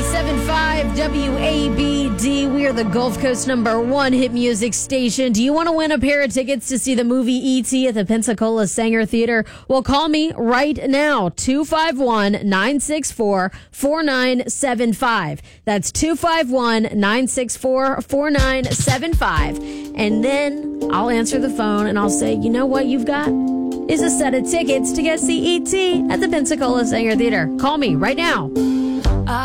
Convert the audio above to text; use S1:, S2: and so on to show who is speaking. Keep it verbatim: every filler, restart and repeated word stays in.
S1: seven five W A B D. We are the Gulf Coast number one hit music station. Do you want to win a pair of tickets to see the movie E T at the Pensacola Sanger Theater? Well, call me right now, two five one, nine six four, four nine seven five. That's two five one, nine six four, four nine seven five. And then I'll answer the phone and I'll say, you know what you've got? Is a set of tickets to go see E T at the Pensacola Sanger Theater. Call me right now.